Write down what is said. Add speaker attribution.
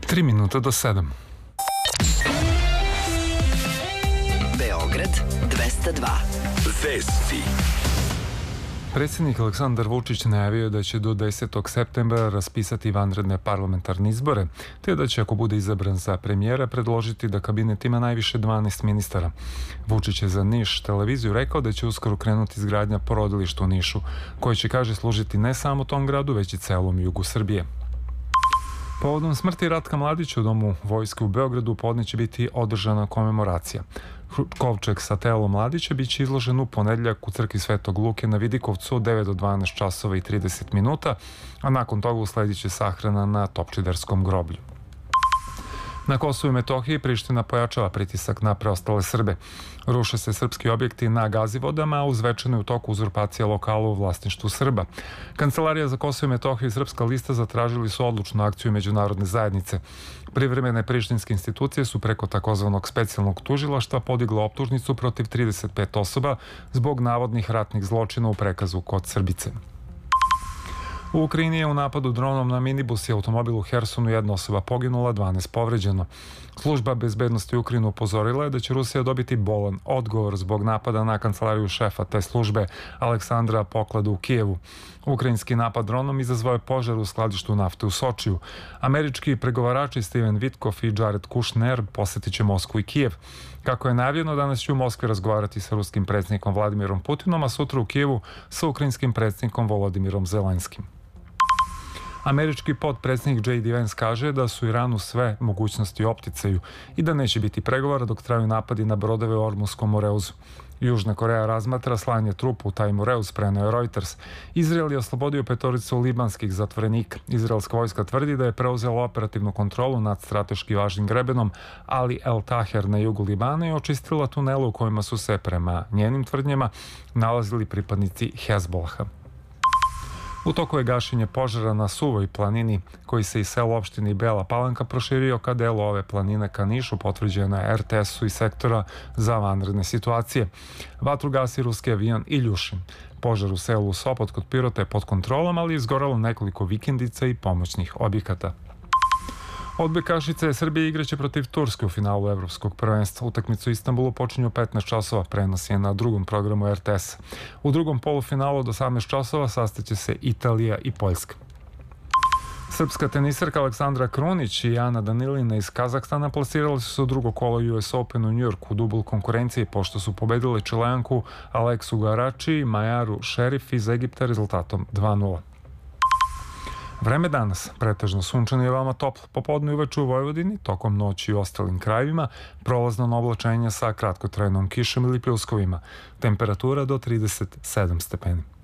Speaker 1: 3 minuta do 7.
Speaker 2: Beograd 202. Vesti.
Speaker 1: Predsjednik Aleksandar Vučić najavio je da će do 10. septembra raspisati vanredne parlamentarne izbore, te da će, ako bude izabran za premijera, predložiti da kabinet ima najviše 12 ministara. Vučić je za Niš televiziju rekao da će uskoro krenuti izgradnja porodilišta u Nišu, koje će, kaže, služiti ne samo tom gradu, već i celom jugu Srbije. Povodom smrti Ratka Mladića u Domu vojske u Beogradu podne će biti održana komemoracija. Kovčeg sa telom Mladića biće izložen u ponedeljak u crkvi Svetog Luke na Vidikovcu od 9 do 12 časova i 30 minuta, a nakon toga usledit će sahrana na Topčiderskom groblju. Na Kosovu i Metohiji Priština pojačava pritisak na preostale Srbe. Ruše se srpski objekti na Gazivodama, a u Zvečanu je u toku uzurpacija lokala u vlasništvu Srba. Kancelarija za Kosovo i Metohiju i Srpska lista zatražili su odlučnu akciju međunarodne zajednice. Privremene prištinske institucije su preko takozvanog specijalnog tužilaštva podigla optužnicu protiv 35 osoba zbog navodnih ratnih zločina u prekazu kod Srbice. U Ukrajini je u napadu dronom na minibus i automobil u Hersonu jedna osoba poginula, 12 povređeno. Služba bezbednosti Ukrajine upozorila je da će Rusija dobiti bolan odgovor zbog napada na kancelariju šefa te službe Aleksandra Poklada u Kijevu. Ukrajinski napad dronom izazvao je požar u skladištu nafte u Sočiju. Američki pregovarači Steven Witkoff i Jared Kushner posetit će Moskvu i Kijev. Kako je najavljeno, danas će u Moskvi razgovarati sa ruskim predsjednikom Vladimirom Putinom, a sutra u Kijevu sa ukrajinskim predsjednikom Volodimirom Zelenskim. Američki potpredsjednik J.D. Vance kaže da su Iranu sve mogućnosti u opticaju i da neće biti pregovora dok traju napadi na brodove u Ormunskom Moreuzu. Južna Koreja razmatra slanje trupa u taj Moreuz, preneo je Reuters. Izrael je oslobodio 5 libanskih zatvorenika. Izraelska vojska tvrdi da je preuzela operativnu kontrolu nad strateški važnim grebenom Ali El Taher na jugu Libana i očistila tunele u kojima su se, prema njenim tvrdnjama, nalazili pripadnici Hezbolaha. U toku je gašenje požara na Suvoj planini, koji se iz sela opštine Bela Palanka proširio ka delu ove planine ka Nišu, potvrđeno je RTS-u i sektora za vanredne situacije. Vatru gasi ruski avion Iljušin. Požar u selu Sopot kod Pirota je pod kontrolom, ali je izgorelo nekoliko vikendica i pomoćnih objekata. Odbojkašice Srbije igraće protiv Turske u finalu Evropskog prvenstva. Utakmicu u Istanbulu počinje u 15 časova, prenos je na drugom programu RTS. U drugom polufinalu od 18 časova sastaće se Italija i Poljska. Srpska tenisarka Aleksandra Krunić i Ana Danilina iz Kazahstana plasirali su se u drugo kolo US Open u Njujorku u dubl konkurenciji, pošto su pobedile Čileanku Aleksu Garači i Majaru Šerif iz Egipta rezultatom 2:0. Vreme danas, pretežno sunčano i veoma toplo, popodne i uveče u Vojvodini, tokom noći i u ostalim krajevima, prolazno na oblačenje sa kratkotrajnom kišom ili pljuskovima. Temperatura do 37 stepeni.